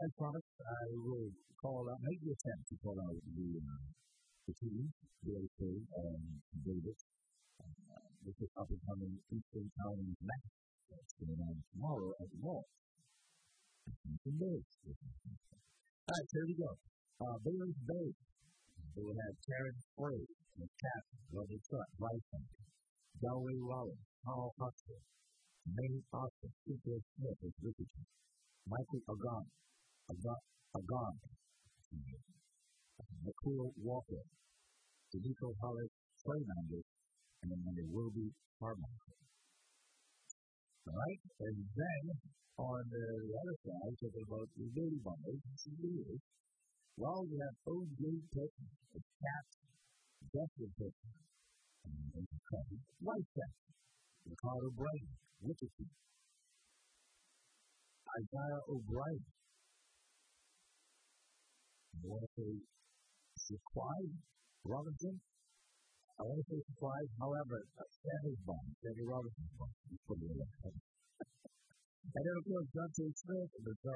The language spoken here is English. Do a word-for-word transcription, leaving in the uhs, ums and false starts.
I promise I will call out, make the attempt to call out the, uh, the team, the other two, um, Davis. Uh, this is up and coming Eastern County match that's going on tomorrow at the mall. All right, here we go. Uh, Baylor's Bay. They will have Terrence Frey, the captain, Lovely Truck, Bryson, Delray Rollins, Carl Huxley, May Austin, Cynthia Smith as Richardson, Michael Agon, Agon, Agon, McCool Walker, Denico Hollis, Trey Manders, and then there will be Carmichael. All right, and then on the, the other side, talking about the Baby Bombers, some leaders. Well, you have O J Pittman, the Cats, Justin Pittman, and Cody Whitehead, Ricardo Brady, Richardson, Isaiah O'Brien. I want to say Surprise Robinson. I want to say Surprise, however, Sandy's bomb, Sandy Robinson's bomb. And then, of course, Dante Smith and the